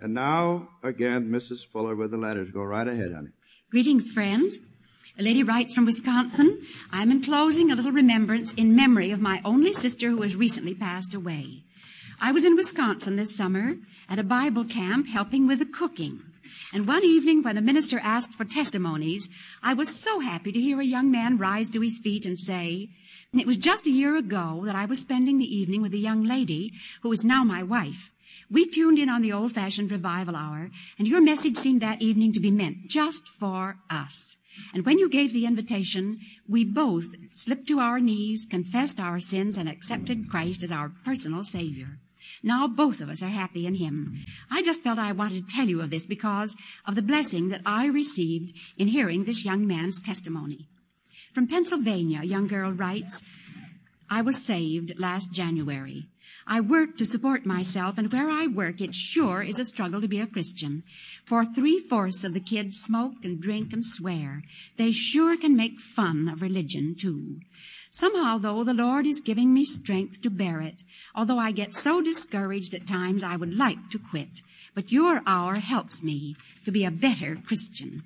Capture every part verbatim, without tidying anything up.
And now, again, Missus Fuller with the letters. Go right ahead, honey. Greetings, friends. A lady writes from Wisconsin. I'm enclosing a little remembrance in memory of my only sister who has recently passed away. I was in Wisconsin this summer at a Bible camp helping with the cooking. And one evening when the minister asked for testimonies, I was so happy to hear a young man rise to his feet and say, it was just a year ago that I was spending the evening with a young lady who is now my wife. We tuned in on the old-fashioned revival hour, and your message seemed that evening to be meant just for us. And when you gave the invitation, we both slipped to our knees, confessed our sins, and accepted Christ as our personal Savior. Now both of us are happy in Him. I just felt I wanted to tell you of this because of the blessing that I received in hearing this young man's testimony. From Pennsylvania, a young girl writes, I was saved last January. I work to support myself, and where I work, it sure is a struggle to be a Christian. For three-fourths of the kids smoke and drink and swear. They sure can make fun of religion, too. Somehow, though, the Lord is giving me strength to bear it, although I get so discouraged at times I would like to quit. But your hour helps me to be a better Christian.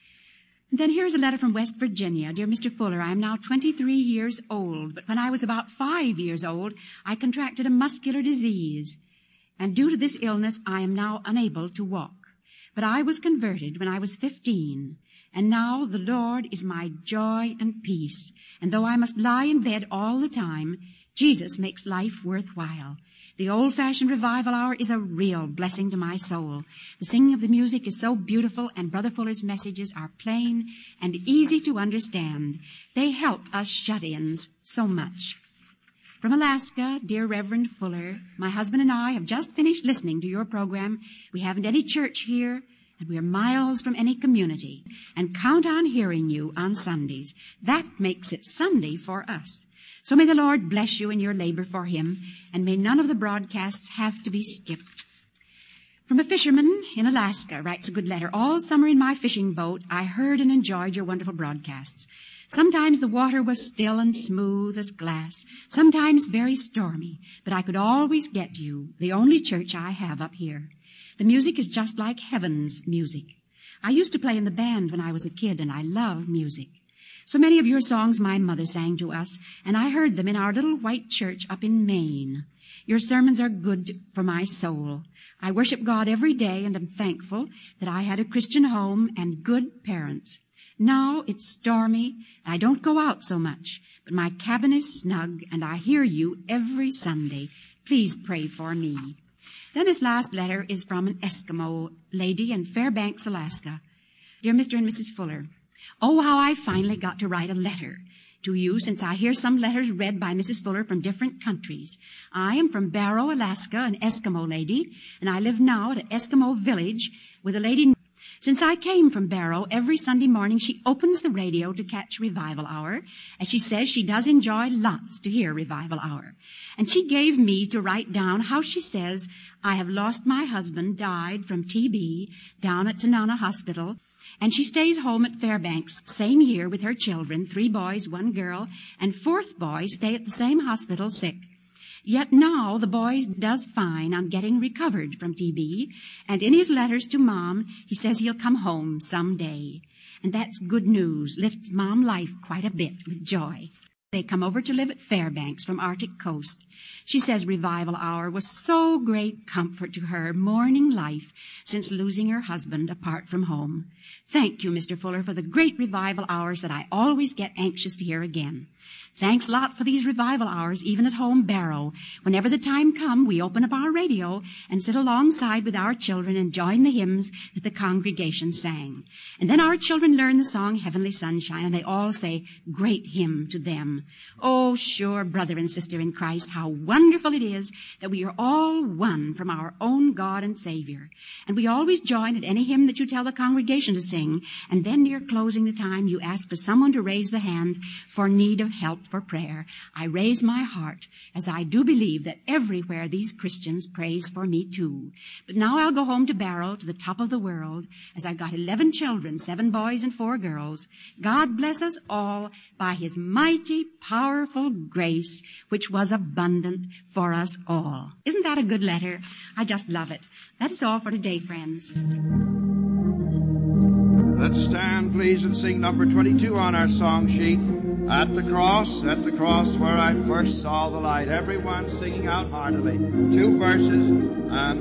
And then here's a letter from West Virginia. Dear Mister Fuller, I am now twenty-three years old, but when I was about five years old, I contracted a muscular disease. And due to this illness, I am now unable to walk. But I was converted when I was fifteen. And now the Lord is my joy and peace. And though I must lie in bed all the time, Jesus makes life worthwhile. The old-fashioned revival hour is a real blessing to my soul. The singing of the music is so beautiful, and Brother Fuller's messages are plain and easy to understand. They help us shut-ins so much. From Alaska, dear Reverend Fuller, my husband and I have just finished listening to your program. We haven't any church here, and we're miles from any community, and count on hearing you on Sundays. That makes it Sunday for us. So may the Lord bless you in your labor for Him, and may none of the broadcasts have to be skipped. From a fisherman in Alaska writes a good letter. All summer in my fishing boat, I heard and enjoyed your wonderful broadcasts. Sometimes the water was still and smooth as glass, sometimes very stormy, but I could always get you, the only church I have up here. The music is just like heaven's music. I used to play in the band when I was a kid, and I love music. So many of your songs my mother sang to us, and I heard them in our little white church up in Maine. Your sermons are good for my soul. I worship God every day, and am thankful that I had a Christian home and good parents. Now it's stormy, and I don't go out so much, but my cabin is snug, and I hear you every Sunday. Please pray for me. Then this last letter is from an Eskimo lady in Fairbanks, Alaska. Dear Mister and Missus Fuller, oh, how I finally got to write a letter to you, since I hear some letters read by Missus Fuller from different countries. I am from Barrow, Alaska, an Eskimo lady, and I live now at an Eskimo village with a lady. Since I came from Barrow, every Sunday morning she opens the radio to catch Revival Hour, as she says she does enjoy lots to hear Revival Hour. And she gave me to write down how she says, I have lost my husband, died from T B, down at Tanana Hospital, and she stays home at Fairbanks same year with her children, three boys, one girl, and fourth boy stay at the same hospital sick. Yet now the boy does fine on getting recovered from T B, and in his letters to Mom, he says he'll come home someday. And that's good news, lifts Mom life quite a bit with joy. They come over to live at Fairbanks from Arctic Coast. She says Revival Hour was so great comfort to her, mourning life since losing her husband apart from home. Thank you, Mister Fuller, for the great Revival Hours that I always get anxious to hear again. Thanks a lot for these Revival Hours, even at home, Barrow. Whenever the time comes, we open up our radio and sit alongside with our children and join the hymns that the congregation sang. And then our children learn the song Heavenly Sunshine, and they all say, great hymn to them. Oh, sure, brother and sister in Christ, how wonderful it is that we are all one from our own God and Savior. And we always join at any hymn that you tell the congregation to sing, and then near closing the time, you ask for someone to raise the hand for need of help for prayer. I raise my heart, as I do believe that everywhere these Christians prays for me too. But now I'll go home to Barrow, to the top of the world, as I've got eleven children, seven boys and four girls. God bless us all by His mighty powerful grace which was abundant for us all. Isn't that a good letter? I just love it. That is all for today, friends. Let's stand, please, and sing number twenty-two on our song sheet. At the cross, at the cross where I first saw the light. Everyone singing out heartily. Two verses and